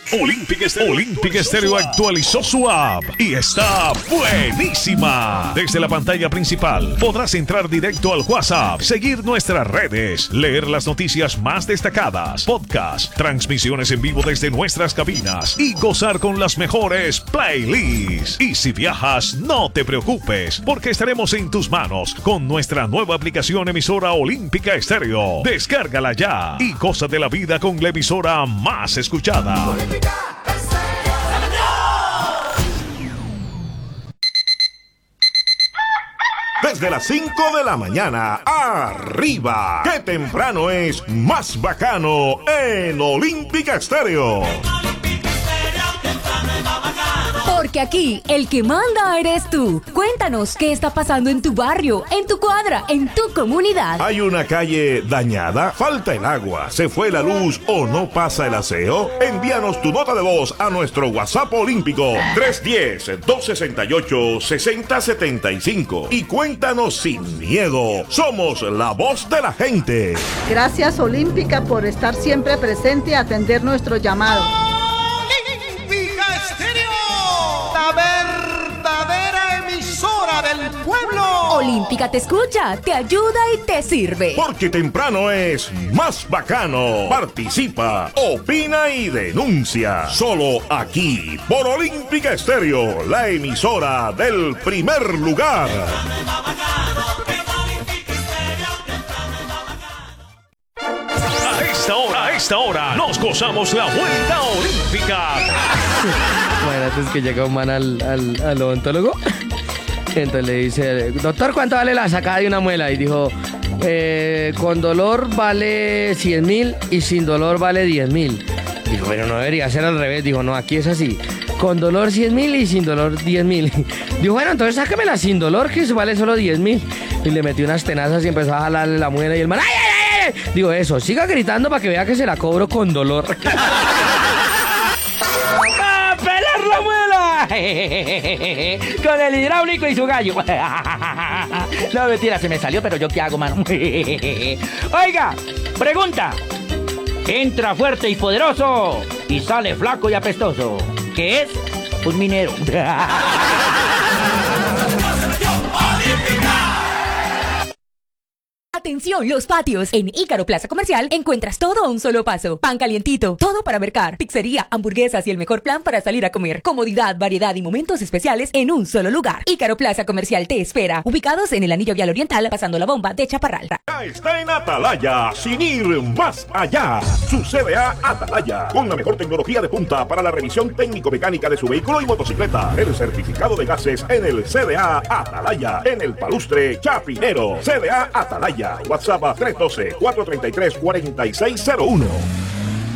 Olympic Stereo actualizó su app y está buenísima. Desde la pantalla principal podrás entrar directo al WhatsApp, seguir nuestras redes, leer las noticias más destacadas, podcasts, transmisiones en vivo desde nuestras cabinas y gozar con las mejores playlists. Y si viajas, no te preocupes, porque estaremos en tus manos con nuestra nueva aplicación emisora Olímpica Stereo. Descárgala ya y goza de la vida con la emisora más escuchada. Desde las 5 de la mañana, arriba. ¡Qué temprano es más bacano en Olímpica Stereo! Porque aquí el que manda eres tú. Cuéntanos qué está pasando en tu barrio, en tu cuadra, en tu comunidad. ¿Hay una calle dañada? ¿Falta el agua? ¿Se fue la luz o no pasa el aseo? Envíanos tu nota de voz a nuestro WhatsApp olímpico 310-268-6075 y cuéntanos sin miedo. Somos la voz de la gente. Gracias Olímpica por estar siempre presente y atender nuestro llamado. La verdadera emisora del pueblo. Olímpica te escucha, te ayuda y te sirve. Porque temprano es más bacano. Participa, opina y denuncia. Solo aquí, por Olímpica Stereo, la emisora del primer lugar. A esta hora nos gozamos la vuelta olímpica. Bueno, antes que llega un man al odontólogo, entonces le dice, doctor, ¿cuánto vale la sacada de una muela? Y dijo, con dolor vale 100.000 y sin dolor vale 10.000. Dijo, bueno, no debería ser al revés. Dijo, no, aquí es así, con dolor 100.000 y sin dolor 10.000. Dijo, bueno, entonces sáquemela sin dolor, que vale solo 10.000. Y le metió unas tenazas y empezó a jalarle la muela y el man, ¡ay, ay, ay! Digo, eso, siga gritando para que vea que se la cobro con dolor. ¡A pelar la muela! Con el hidráulico y su gallo. No, mentira, se me salió, pero yo qué hago, mano. Oiga, pregunta. Entra fuerte y poderoso y sale flaco y apestoso. ¿Qué es? Un minero. Atención, los patios. En Ícaro Plaza Comercial encuentras todo a un solo paso. Pan calientito, todo para mercar, pizzería, hamburguesas y el mejor plan para salir a comer. Comodidad, variedad y momentos especiales en un solo lugar. Ícaro Plaza Comercial te espera. Ubicados en el anillo vial oriental, pasando la bomba de Chaparral. Ya está en Atalaya, sin ir más allá. Su CDA Atalaya, con la mejor tecnología de punta para la revisión técnico-mecánica de su vehículo y motocicleta. El certificado de gases en el CDA Atalaya, en el Palustre Chapinero. CDA Atalaya. WhatsApp 312-433-4601.